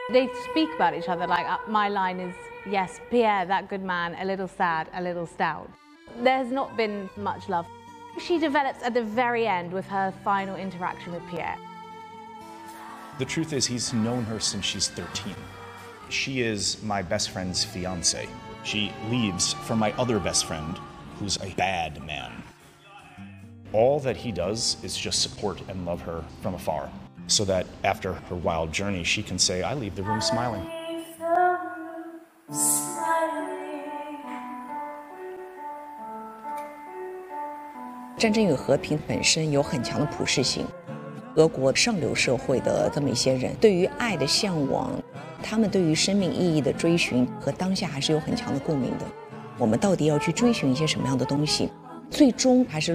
They speak about each other like my line is, yes, Pierre, that good man, a little sad, a little stout. There has not been much love. She develops at the very end with her final interaction with Pierre. The truth is, he's known her since she's 13. She is my best friend's fiancée. She leaves for my other best friend, who's a bad man. All that he does is just support and love her from afar, so that after her wild journey, she can say, I leave the room smiling. 战争与和平本身有很强的普适性，俄国上流社会的这么一些人对于爱的向往，他们对于生命意义的追寻和当下还是有很强的共鸣的。我们到底要去追寻一些什么样的东西，最终还是